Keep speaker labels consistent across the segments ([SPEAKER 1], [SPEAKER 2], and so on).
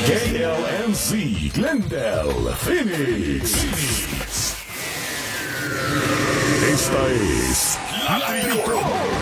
[SPEAKER 1] KLNC, Glendale, Phoenix. Esta es La Tricol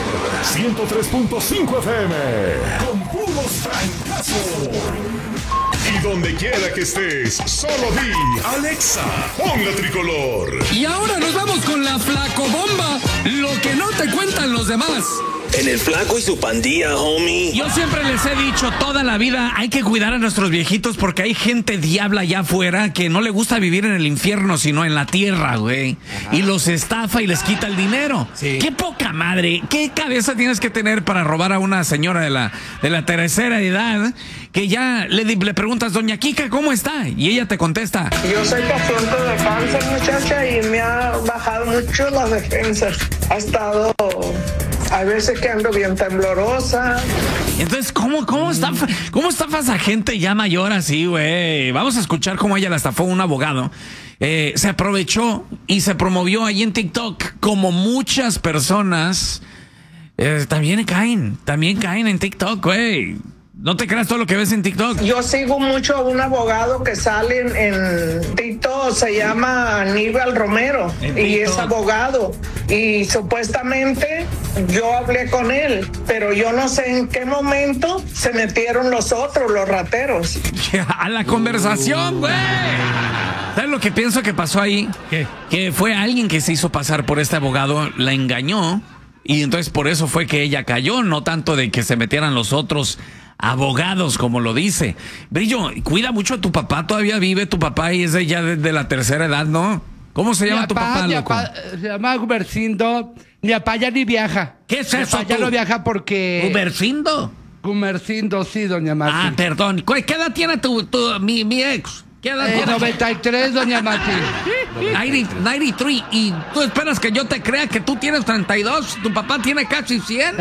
[SPEAKER 1] 103.5 FM con puros francazos. Y donde quiera que estés, solo di Alexa, pon La Tricolor.
[SPEAKER 2] Y ahora nos vamos con la Flacobomba, lo que no te cuentan los demás.
[SPEAKER 3] En el Flaco y su pandilla, homie.
[SPEAKER 2] Yo siempre les he dicho toda la vida, hay que cuidar a nuestros viejitos porque hay gente diabla allá afuera que no le gusta vivir en el infierno, sino en la tierra, güey. Y los estafa y les quita el dinero. Sí. Qué poca madre, qué cabeza tienes que tener para robar a una señora de la tercera edad que ya le preguntas, doña Kika, ¿cómo está? Y ella te contesta.
[SPEAKER 4] Yo soy paciente de cáncer, muchacha, y me ha bajado mucho las defensas. Ha estado... A veces que ando bien temblorosa.
[SPEAKER 2] Entonces, ¿cómo estafas a gente ya mayor así, güey? Vamos a escuchar cómo ella la estafó un abogado. Se aprovechó y se promovió ahí en TikTok, como muchas personas también caen en TikTok, güey. No te creas todo lo que ves en TikTok.
[SPEAKER 4] Yo sigo mucho a un abogado que sale en TikTok, se llama Aníbal Romero, y es abogado. Y supuestamente yo hablé con él, pero yo no sé en qué momento se metieron los otros, los rateros.
[SPEAKER 2] A la conversación, güey. ¿Sabes lo que pienso que pasó ahí? ¿Qué? Que fue alguien que se hizo pasar por este abogado, la engañó, y entonces por eso fue que ella cayó, no tanto de que se metieran los otros abogados, como lo dice. Brillo, cuida mucho a tu papá, todavía vive tu papá y es ya de la tercera edad, ¿no? ¿Cómo se llama tu papá, loco?
[SPEAKER 5] Se llama Gumercindo. Mi papá ya ni viaja.
[SPEAKER 2] ¿Qué es eso?
[SPEAKER 5] Ya no viaja porque...
[SPEAKER 2] ¿Gumercindo?
[SPEAKER 5] Gumercindo, sí, doña Mati.
[SPEAKER 2] Ah, perdón. ¿Qué edad tiene mi ex? ¿Qué edad tiene?
[SPEAKER 5] 93, doña Mati.
[SPEAKER 2] 93. ¿Y tú esperas que yo te crea que tú tienes 32? ¿Tu papá tiene casi 100?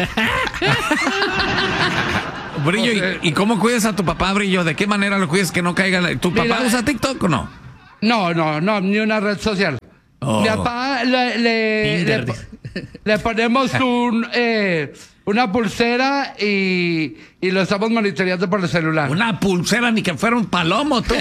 [SPEAKER 2] Brillo, ¿y cómo cuidas a tu papá, Brillo? ¿De qué manera lo cuidas que no caiga? ¿Tu papá usa TikTok o no?
[SPEAKER 5] No, ni una red social.
[SPEAKER 2] Oh.
[SPEAKER 5] Mi papá le ponemos una pulsera y lo estamos monitoreando por el celular.
[SPEAKER 2] Una pulsera, ni que fuera un palomo, tú,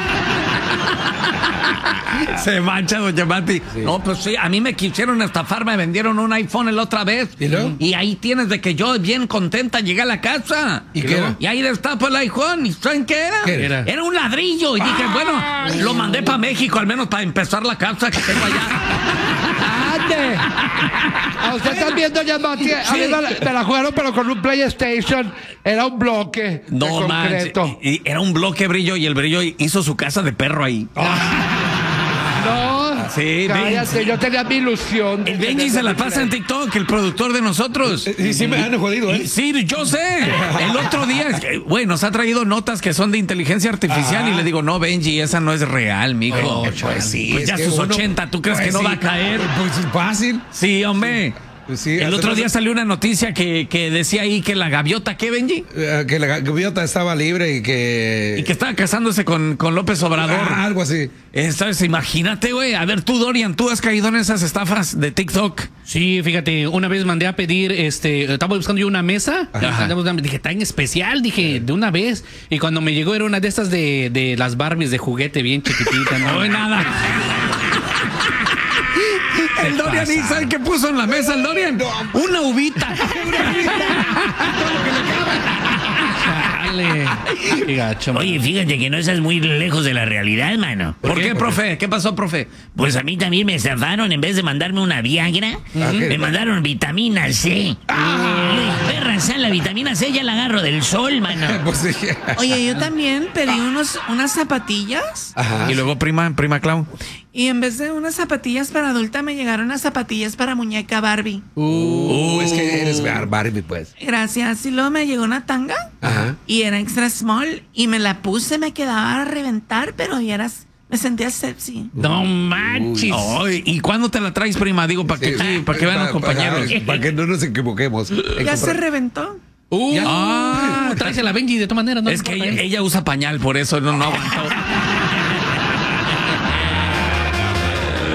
[SPEAKER 2] Se mancha, doña Mati. Sí. No, pues sí, a mí me quisieron estafar, me vendieron un iPhone la otra vez. ¿Y luego? Y ahí tienes de que yo bien contenta llegué a la casa. ¿Y qué era? Y ahí destapo el iPhone. ¿Y saben qué era? ¿Qué era? Era un ladrillo. Y dije, bueno, lo mandé para México, al menos para empezar la casa que tengo allá.
[SPEAKER 5] ¡Ande! A usted también, doña Mati, sí. Me la jugaron, pero con un PlayStation. Era un bloque de concreto.
[SPEAKER 2] Y era un bloque, Brillo, y el Brillo hizo su casa de perro ahí.
[SPEAKER 5] No,
[SPEAKER 2] sí,
[SPEAKER 5] cállate, yo tenía mi ilusión.
[SPEAKER 2] El Benji se la pasa en TikTok, el productor de nosotros.
[SPEAKER 6] Sí, me han jodido, ¿eh?
[SPEAKER 2] Sí, yo sé. El otro día, güey, nos ha traído notas que son de inteligencia artificial y le digo, no, Benji, esa no es real, mijo. Oh,
[SPEAKER 6] pues sí.
[SPEAKER 2] Pues ya sus 80, ¿tú crees que no va a caer?
[SPEAKER 6] Pues fácil.
[SPEAKER 2] Sí, hombre.
[SPEAKER 6] Pues sí,
[SPEAKER 2] el otro día salió una noticia que decía ahí que la gaviota, ¿qué, Benji?
[SPEAKER 6] Que la gaviota estaba libre y que
[SPEAKER 2] estaba casándose con López Obrador.
[SPEAKER 6] Algo así.
[SPEAKER 2] ¿Sabes? Imagínate, güey. A ver, tú, Dorian, ¿tú has caído en esas estafas de TikTok?
[SPEAKER 7] Sí, fíjate, una vez mandé a pedir, estaba buscando yo una mesa. Dije, tan especial, dije, de una vez. Y cuando me llegó era una de estas de las Barbies de juguete bien chiquitita. No, nada.
[SPEAKER 2] El Dorian, ¿y sabe qué puso en la mesa el Dorian? Una uvita.
[SPEAKER 7] Qué gacho,
[SPEAKER 8] oye, fíjate que no estás muy lejos de la realidad, mano.
[SPEAKER 2] ¿Por qué, profe? ¿Qué pasó, profe?
[SPEAKER 8] Pues a mí también me estafaron. En vez de mandarme una Viagra, me mandaron vitamina C. Perra, la vitamina C ya la agarro del sol, mano.
[SPEAKER 2] Pues sí.
[SPEAKER 9] Oye, yo también pedí unas zapatillas.
[SPEAKER 2] Ajá. Y luego, prima Clau.
[SPEAKER 9] Y en vez de unas zapatillas para adulta, me llegaron unas zapatillas para muñeca Barbie.
[SPEAKER 6] Es que eres Barbie, pues.
[SPEAKER 9] Gracias. Y luego me llegó una tanga.
[SPEAKER 6] Ajá.
[SPEAKER 9] Y era extra small. Y me la puse, me quedaba a reventar, pero me sentía sexy.
[SPEAKER 2] No manches. ¿Y cuándo te la traes, prima? Digo, para que vean los compañeros.
[SPEAKER 6] Para que no nos equivoquemos.
[SPEAKER 9] Ya se reventó.
[SPEAKER 7] Tráese la Benji de tu manera. No
[SPEAKER 2] es que ella usa pañal, por eso no aguantó.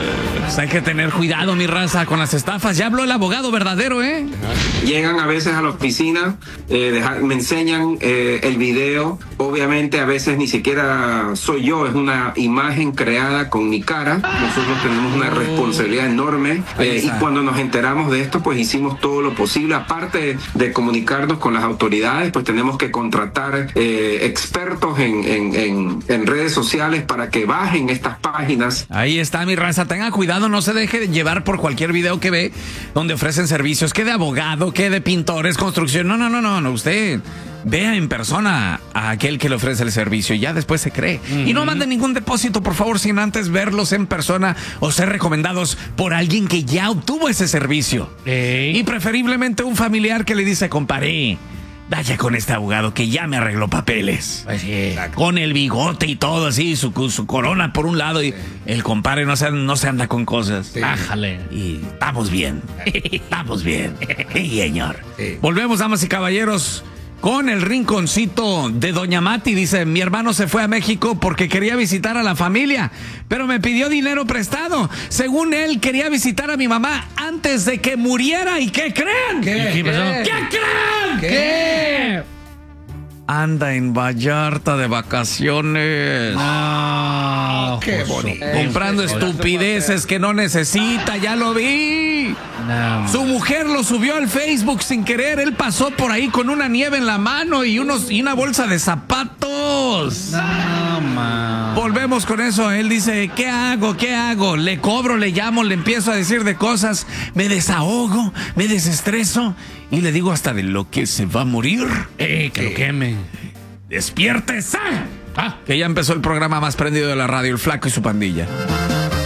[SPEAKER 2] Pues hay que tener cuidado, mi raza, con las estafas. Ya habló el abogado verdadero, ¿eh?
[SPEAKER 10] Llegan a veces a la oficina, me enseñan el video. Obviamente a veces ni siquiera soy yo, es una imagen creada con mi cara. Nosotros tenemos una responsabilidad enorme y cuando nos enteramos de esto, pues hicimos todo lo posible. Aparte de comunicarnos con las autoridades, pues tenemos que contratar expertos en redes sociales para que bajen estas páginas.
[SPEAKER 2] Ahí está, mi raza, tenga cuidado, no se deje de llevar por cualquier video que ve donde ofrecen servicios, que de abogado, que de pintores, construcción. No, usted vea en persona a aquel que le ofrece el servicio y ya después se cree. Y no mande ningún depósito, por favor, sin antes verlos en persona o ser recomendados por alguien que ya obtuvo ese servicio. Y preferiblemente un familiar que le dice, compadre, vaya con este abogado que ya me arregló papeles. Pues sí, con el bigote y todo así, su corona por un lado y el compadre no se anda con cosas. Bájale. Y estamos bien. Estamos bien. Sí, señor. Sí. Volvemos, damas y caballeros, con el rinconcito de Doña Mati. Dice, mi hermano se fue a México porque quería visitar a la familia, pero me pidió dinero prestado. Según él, quería visitar a mi mamá antes de que muriera. ¿Y qué creen? ¿Qué creen? ¿Qué? Anda en Vallarta de vacaciones.
[SPEAKER 6] No, qué bonito.
[SPEAKER 2] Comprando estupideces que no necesita, ya lo vi. No. Su mujer lo subió al Facebook sin querer. Él pasó por ahí con una nieve en la mano y una bolsa de zapatos. No, man. Volvemos con eso. Él dice, ¿qué hago? ¿Qué hago? Le cobro, le llamo, le empiezo a decir de cosas. Me desahogo, me desestreso y le digo hasta de lo que se va a morir.
[SPEAKER 7] Que lo queme.
[SPEAKER 2] ¡Despiértese! Que ya empezó el programa más prendido de la radio, El Flaco y su Pandilla.